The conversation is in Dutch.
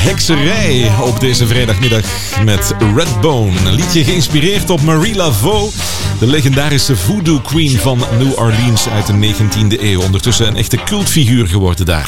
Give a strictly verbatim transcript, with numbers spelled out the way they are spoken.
hekserij op deze vrijdagmiddag met Redbone. Een liedje geïnspireerd op Marie Laveau, de legendarische voodoo queen van New Orleans uit de negentiende eeuw. Ondertussen een echte cultfiguur geworden daar.